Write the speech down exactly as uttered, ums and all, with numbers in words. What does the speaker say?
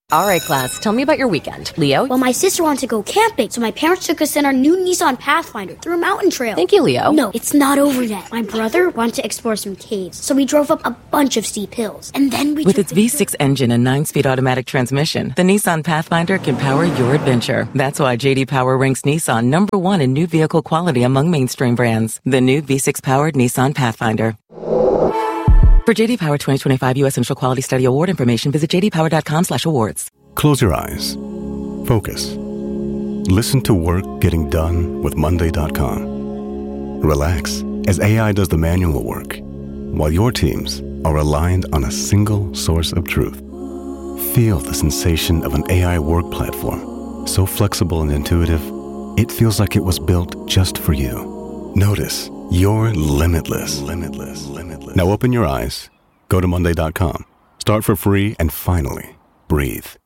All right, class, tell me about your weekend. Leo? Well, my sister wanted to go camping, so my parents took us in our new Nissan Pathfinder through a mountain trail. Thank you, Leo. No, it's not over yet. My brother wanted to explore some caves, so we drove up a bunch of steep hills. And then we With its V six engine and nine-speed automatic transmission, the Nissan Pathfinder can power your adventure. That's why J D Power ranks Nissan number one in new vehicle quality among mainstream brands. The new V six-powered Nissan Pathfinder. For J D Power twenty twenty-five U S Initial Quality Study Award information, visit j d power dot com slash awards. Close your eyes. Focus. Listen to work getting done with monday dot com. Relax as A I does the manual work, while your teams are aligned on a single source of truth. Feel the sensation of an A I work platform, so flexible and intuitive, it feels like it was built just for you. Notice you're limitless. Limitless. Limitless. Now open your eyes, go to monday dot com, start for free, and finally, breathe.